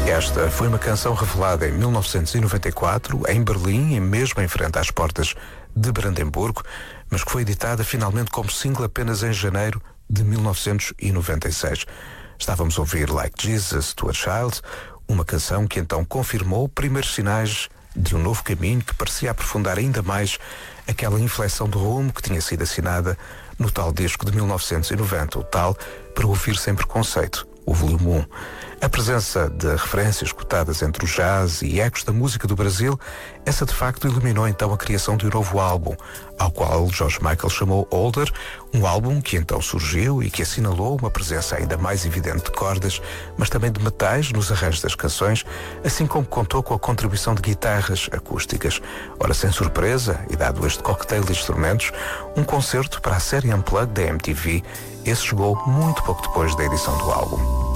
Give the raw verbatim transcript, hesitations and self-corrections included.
Esta foi uma canção revelada em mil novecentos e noventa e quatro, em Berlim, e mesmo em frente às portas de Brandemburgo, mas que foi editada finalmente como single apenas em janeiro de mil novecentos e noventa e seis. Estávamos a ouvir Like Jesus to a Child, uma canção que então confirmou primeiros sinais de um novo caminho que parecia aprofundar ainda mais aquela inflexão de rumo que tinha sido assinada no tal disco de mil novecentos e noventa, o tal Para Ouvir Sem Preconceito, o volume um. A presença de referências cotadas entre o jazz e ecos da música do Brasil, essa de facto iluminou então a criação de um novo álbum, ao qual George Michael chamou Older, um álbum que então surgiu e que assinalou uma presença ainda mais evidente de cordas, mas também de metais nos arranjos das canções, assim como contou com a contribuição de guitarras acústicas. Ora, sem surpresa, e dado este cocktail de instrumentos, um concerto para a série Unplugged da M T V, esse chegou muito pouco depois da edição do álbum.